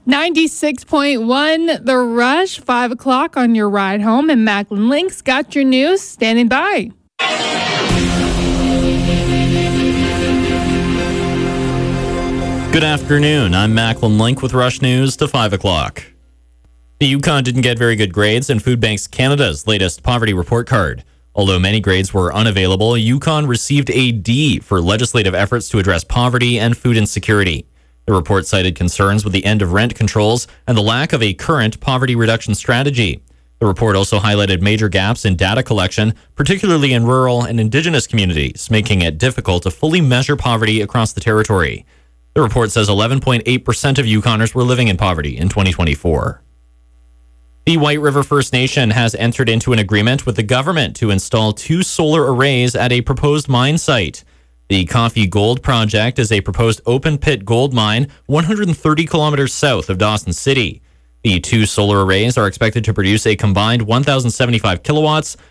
96.1 The Rush, 5 o'clock on your ride home, and Macklin Links got your news standing by. Good afternoon. I'm Macklin Link with Rush News to 5 o'clock. The Yukon didn't get very good grades in Food Banks Canada's latest poverty report card. Although many grades were unavailable, Yukon received a D for legislative efforts to address poverty and food insecurity. The report cited concerns with the end of rent controls and the lack of a current poverty reduction strategy. The report also highlighted major gaps in data collection, particularly in rural and Indigenous communities, making it difficult to fully measure poverty across the territory. The report says 11.8% of Yukoners were living in poverty in 2024. The White River First Nation has entered into an agreement with the government to install 2 solar arrays at a proposed mine site. The Coffee Gold Project is a proposed open-pit gold mine 130 kilometers south of Dawson City. The 2 solar arrays are expected to produce a combined 1,075 kilowatts